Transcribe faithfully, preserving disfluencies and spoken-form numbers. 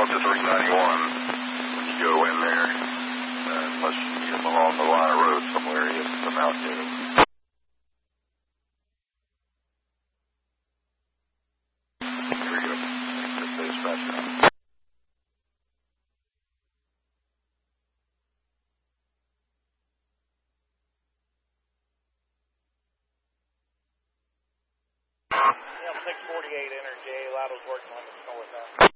to three ninety-one when you go in there, uh, unless you get them along the line of road somewhere, you have to come out and get them. Here we go. Just dispatch now. six forty-eight, enter J. Lado's working on the north now.